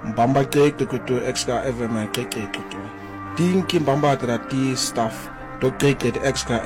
Mbamba keke kutu extra FM keke kutu. Tinki mbamba tra ti staff to keke extra